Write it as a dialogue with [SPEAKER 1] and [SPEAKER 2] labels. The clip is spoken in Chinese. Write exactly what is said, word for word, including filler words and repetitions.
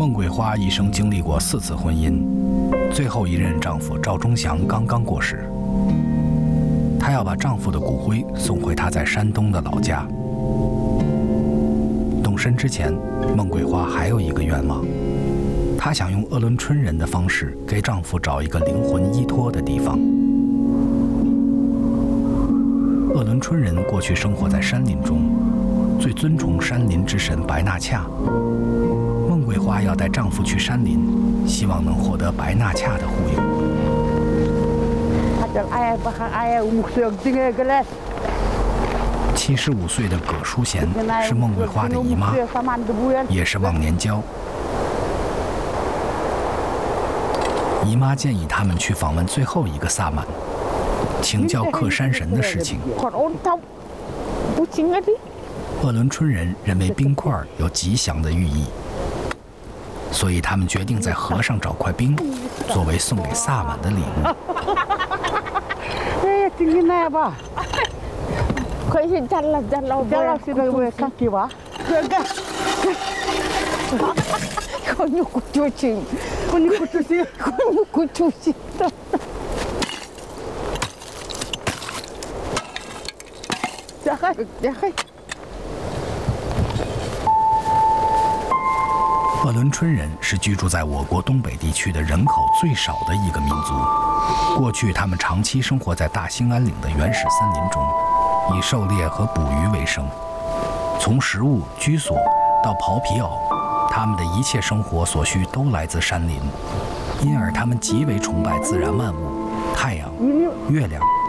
[SPEAKER 1] 孟桂花一生经历过四次婚姻，最后一任丈夫赵忠祥刚刚过世。她要把丈夫的骨灰送回她在山东的老家。动身之前，孟桂花还有一个愿望，她想用鄂伦春人的方式给丈夫找一个灵魂依托的地方。鄂伦春人过去生活在山林中，最尊崇山林之神白纳恰。孟桂花要带丈夫去山林，希望能获得白纳恰的护佑。七十五岁的葛淑贤是孟桂花的姨妈，也是忘年交。姨妈建议他们去访问最后一个萨满，请教克山神的事情。鄂伦春人认为冰块有吉祥的寓意，所以他们决定在河上找块冰，作为送给萨满的礼物。鄂伦春人是居住在我国东北地区的人口最少的一个民族。过去，他们长期生活在大兴安岭的原始森林中，以狩猎和捕鱼为生。从食物、居所到刨皮袄，他们的一切生活所需都来自山林，因而他们极为崇拜自然万物，太阳、月亮、